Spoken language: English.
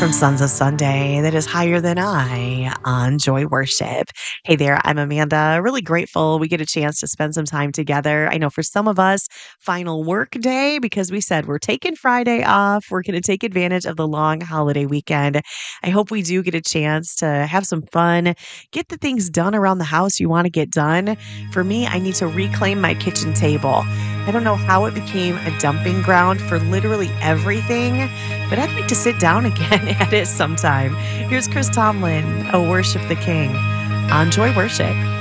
from Sons of Sunday that is higher than I on Joy Worship. Hey there, I'm Amanda. Really grateful we get a chance to spend some time together. I know for some of us, final work day because we said we're taking Friday off. We're going to take advantage of the long holiday weekend. I hope we do get a chance to have some fun, get the things done around the house you want to get done. For me, I need to reclaim my kitchen table. I don't know how it became a dumping ground for literally everything, but I'd like to sit down again at it sometime. Here's Chris Tomlin, "Oh Worship the King" on Joy Worship.